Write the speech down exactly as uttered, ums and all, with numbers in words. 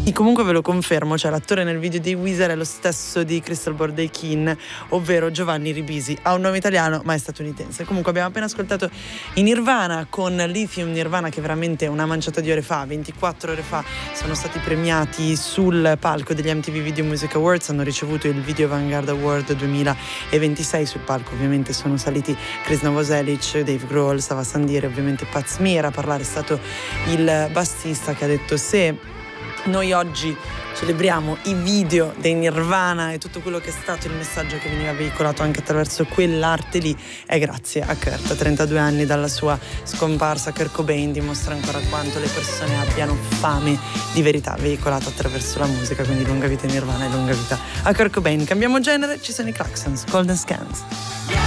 E comunque ve lo confermo, cioè l'attore nel video di Weezer è lo stesso di Crystal Birthday King, ovvero Giovanni Ribisi. Ha un nome italiano ma è statunitense. Comunque abbiamo appena ascoltato i Nirvana con Lithium. Nirvana che veramente una manciata di ore fa, ventiquattro ore fa, sono stati premiati sul palco degli M T V Video Music Awards, hanno ricevuto il Video Vanguard Award duemilaventisei. Sul palco ovviamente sono saliti Chris Novoselic, Dave Grohl, Sava Sandire, ovviamente Paz Mira. A parlare è stato il bassista che ha detto: se noi oggi celebriamo i video dei Nirvana e tutto quello che è stato il messaggio che veniva veicolato anche attraverso quell'arte lì, è grazie a Kurt. A trentadue anni dalla sua scomparsa, Kurt Cobain dimostra ancora quanto le persone abbiano fame di verità veicolata attraverso la musica. Quindi lunga vita ai Nirvana e lunga vita a Kurt Cobain. Cambiamo genere, ci sono i Klaxons, Golden Scans.